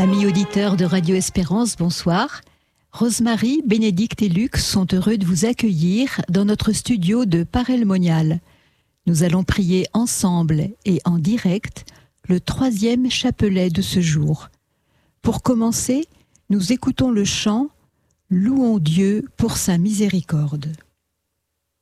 Amis auditeurs de Radio Espérance, bonsoir. Rosemary, Bénédicte et Luc sont heureux de vous accueillir dans notre studio de Paray-le-Monial. Nous allons prier ensemble et en direct le 3e chapelet de ce jour. Pour commencer, nous écoutons le chant « Louons Dieu pour sa miséricorde ».